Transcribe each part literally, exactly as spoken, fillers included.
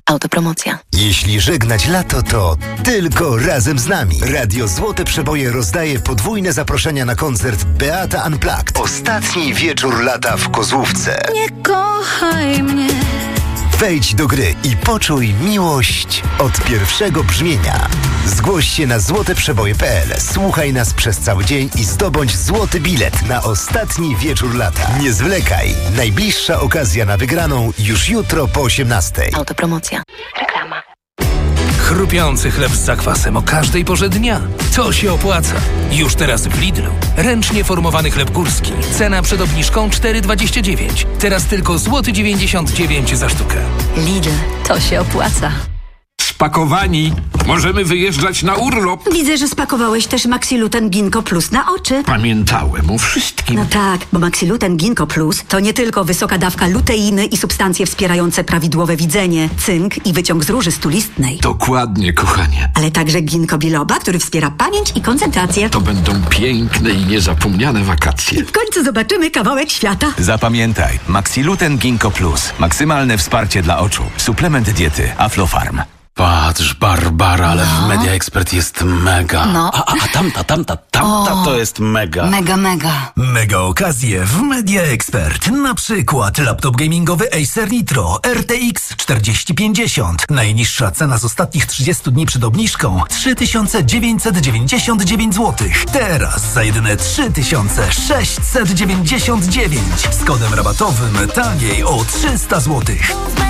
Autopromocja. Jeśli żegnać lato, to tylko razem z nami. Radio Złote Przeboje rozdaje podwójne zaproszenia na koncert Beata Unplugged. Ostatni wieczór lata w Kozłówce. Nie kochaj mnie. Wejdź do gry i poczuj miłość od pierwszego brzmienia. Zgłoś się na złote przeboje kropka p l. Słuchaj nas przez cały dzień i zdobądź złoty bilet na ostatni wieczór lata. Nie zwlekaj. Najbliższa okazja na wygraną już jutro po osiemnastej. Autopromocja. Reklama. Chrupiący chleb z zakwasem o każdej porze dnia. To się opłaca. Już teraz w Lidlu. Ręcznie formowany chleb górski. Cena przed obniżką cztery dwadzieścia dziewięć. Teraz tylko złoty dziewięćdziesiąt dziewięć za sztukę. Lidl. To się opłaca. Spakowani. Możemy wyjeżdżać na urlop. Widzę, że spakowałeś też Maxiluten Ginkgo Plus na oczy. Pamiętałem o wszystkim. No tak, bo Maxiluten Ginkgo Plus to nie tylko wysoka dawka luteiny i substancje wspierające prawidłowe widzenie, cynk i wyciąg z róży stulistnej. Dokładnie, kochanie. Ale także ginkgo biloba, który wspiera pamięć i koncentrację. To będą piękne i niezapomniane wakacje. W końcu zobaczymy kawałek świata. Zapamiętaj, Maxiluten Ginkgo Plus. Maksymalne wsparcie dla oczu. Suplement diety Aflofarm. Patrz, Barbara, ale w Media Expert jest mega. No. A, a, a tamta, tamta, tamta O, to jest mega. Mega, mega. Mega okazje w Media Expert. Na przykład laptop gamingowy Acer Nitro R T X czterdzieści pięćdziesiąt. Najniższa cena z ostatnich trzydziestu dni przed obniżką trzy tysiące dziewięćset dziewięćdziesiąt dziewięć złotych. Teraz za jedyne trzy tysiące sześćset dziewięćdziesiąt dziewięć. Z kodem rabatowym taniej o trzysta złotych.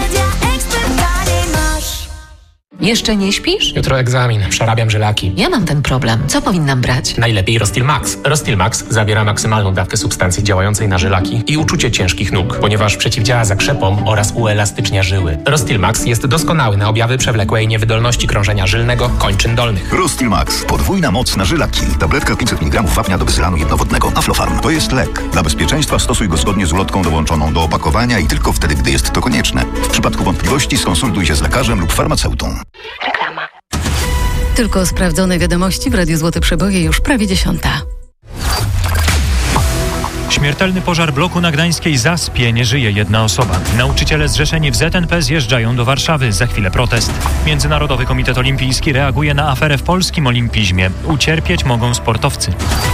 Jeszcze nie śpisz? Jutro egzamin, przerabiam żylaki. Ja mam ten problem. Co powinnam brać? Najlepiej Rostil Max. Rostil Max zawiera maksymalną dawkę substancji działającej na żylaki i uczucie ciężkich nóg, ponieważ przeciwdziała zakrzepom oraz uelastycznia żyły. Rostil Max jest doskonały na objawy przewlekłej niewydolności krążenia żylnego kończyn dolnych. Rostil Max. Podwójna moc na żylaki. Tabletka pięćset miligramów wapnia do bezylanu jednowodnego. Aflofarm. To jest lek. Dla bezpieczeństwa stosuj go zgodnie z ulotką dołączoną do opakowania i tylko wtedy, gdy jest to konieczne. W przypadku wątpliwości skonsultuj się z lekarzem lub farmaceutą. Reklama. Tylko sprawdzone wiadomości w Radiu Złote Przeboje już prawie dziesiąta. Śmiertelny pożar bloku na gdańskiej Zaspie. Nie żyje jedna osoba. Nauczyciele zrzeszeni w Z N P zjeżdżają do Warszawy. Za chwilę protest. Międzynarodowy Komitet Olimpijski reaguje na aferę w polskim olimpizmie. Ucierpieć mogą sportowcy.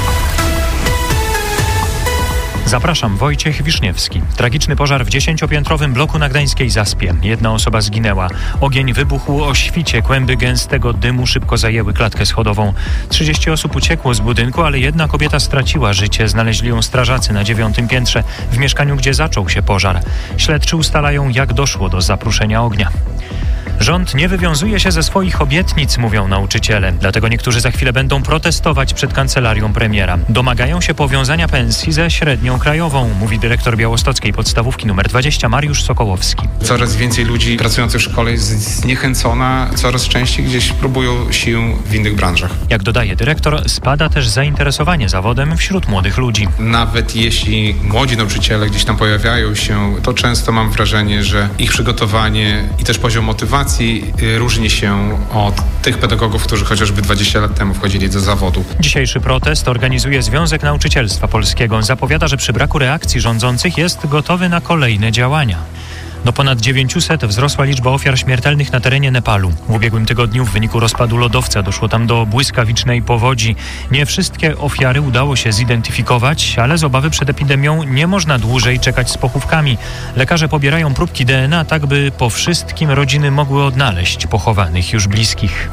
Zapraszam, Wojciech Wiszniewski. Tragiczny pożar w dziesięciopiętrowym bloku na gdańskiej Zaspie. Jedna osoba zginęła. Ogień wybuchł o świcie. Kłęby gęstego dymu szybko zajęły klatkę schodową. trzydzieści osób uciekło z budynku, ale jedna kobieta straciła życie. Znaleźli ją strażacy na dziewiątym piętrze, w mieszkaniu, gdzie zaczął się pożar. Śledczy ustalają, jak doszło do zapruszenia ognia. Rząd nie wywiązuje się ze swoich obietnic, mówią nauczyciele. Dlatego niektórzy za chwilę będą protestować przed kancelarią premiera. Domagają się powiązania pensji ze średnią krajową, mówi dyrektor białostockiej podstawówki numer dwadzieścia Mariusz Sokołowski. Coraz więcej ludzi pracujących w szkole jest zniechęcona, coraz częściej gdzieś próbują sił w innych branżach. Jak dodaje dyrektor, spada też zainteresowanie zawodem wśród młodych ludzi. Nawet jeśli młodzi nauczyciele gdzieś tam pojawiają się, to często mam wrażenie, że ich przygotowanie i też poziom motywacji różni się od tych pedagogów, którzy chociażby dwadzieścia lat temu wchodzili do zawodu. Dzisiejszy protest organizuje Związek Nauczycielstwa Polskiego. Zapowiada, że przy braku reakcji rządzących jest gotowy na kolejne działania. Do ponad dziewięciuset wzrosła liczba ofiar śmiertelnych na terenie Nepalu. W ubiegłym tygodniu w wyniku rozpadu lodowca doszło tam do błyskawicznej powodzi. Nie wszystkie ofiary udało się zidentyfikować, ale z obawy przed epidemią nie można dłużej czekać z pochówkami. Lekarze pobierają próbki D N A, tak by po wszystkim rodziny mogły odnaleźć pochowanych już bliskich.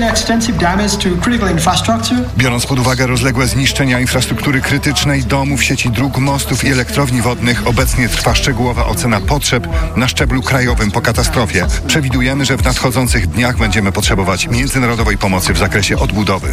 Biorąc pod uwagę rozległe zniszczenia infrastruktury krytycznej, domów, sieci dróg, mostów i elektrowni wodnych, obecnie trwa szczegółowa ocena potrzeb na szczeblu krajowym po katastrofie. Przewidujemy, że w nadchodzących dniach będziemy potrzebować międzynarodowej pomocy w zakresie odbudowy.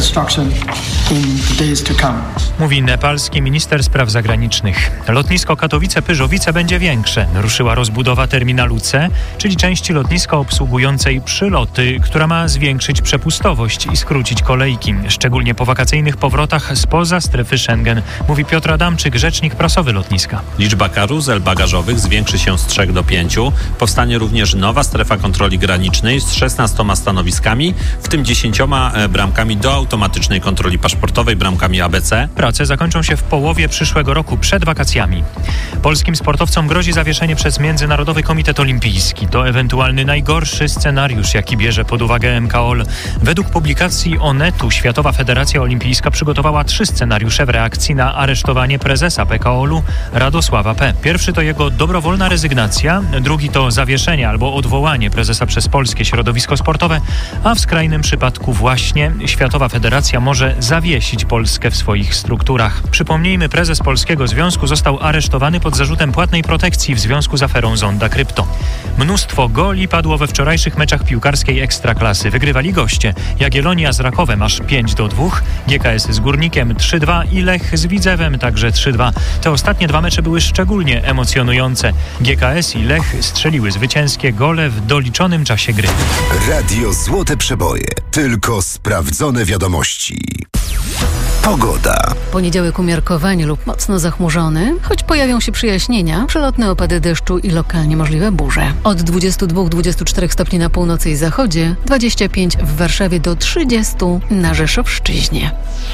Mówi nepalski minister spraw zagranicznych. Lotnisko Katowice-Pyrzowice będzie większe. Ruszyła rozbudowa terminalu C, czyli części lotniska obsługującej przyloty, która ma zwiększyć przepustowość i skrócić kolejki, szczególnie po wakacyjnych powrotach spoza strefy Schengen, mówi Piotr Adamczyk, rzecznik prasowy lotniska. Liczba karuzel bagażowych zwiększy się z trzech trzech do pięciu. Powstanie również nowa strefa kontroli granicznej z szesnastoma stanowiskami, w tym dziesięcioma bramkami do automatycznej kontroli paszportowej, bramkami A B C. Prace zakończą się w połowie przyszłego roku, przed wakacjami. Polskim sportowcom grozi zawieszenie przez Międzynarodowy Komitet Olimpijski. To ewentualny najgorszy scenariusz, jaki bierze pod uwagę M K O L. Według publikacji Onetu Światowa Federacja Olimpijska przygotowała trzy scenariusze w reakcji na aresztowanie prezesa P K O L-u Radosława P. Pierwszy to jego dobrowolna rezygnacja, drugi to zawieszenie albo odwołanie prezesa przez polskie środowisko sportowe, a w skrajnym przypadku właśnie Światowa Federacja może zawiesić Polskę w swoich strukturach. Przypomnijmy, prezes Polskiego Związku został aresztowany pod zarzutem płatnej protekcji w związku z aferą Zonda Krypto. Mnóstwo goli padło we wczorajszych meczach piłkarskiej Ekstraklasy. Wygrywali goście. Jagiellonia z Rakowem aż pięć do dwóch, G K S z Górnikiem trzy dwa i Lech z Widzewem także trzy dwa. Te ostatnie dwa mecze były szczególnie emocjonujące. G K S i Lech strzeliły zwycięskie gole w doliczonym czasie gry. Radio Złote Przeboje. Tylko sprawdzone wiadomości. Pogoda. Poniedziałek umiarkowany lub mocno zachmurzony, choć pojawią się przyjaśnienia, przelotne opady deszczu i lokalnie możliwe burze. Od dwudziestu dwóch do dwudziestu czterech stopni na północy i zachodzie, dwadzieścia pięć w Warszawie do trzydziestu na Rzeszowszczyźnie.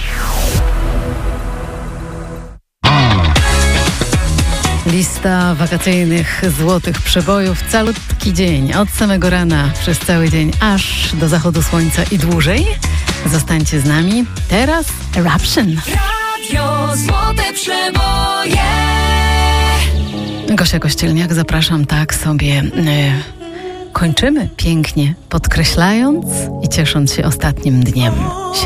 Lista wakacyjnych złotych przebojów, calutki dzień, od samego rana przez cały dzień, aż do zachodu słońca i dłużej. Zostańcie z nami. Teraz Eruption. Radio Złote Przeboje. Gosia Kościelniak, zapraszam, tak sobie yy, kończymy pięknie, podkreślając i ciesząc się ostatnim dniem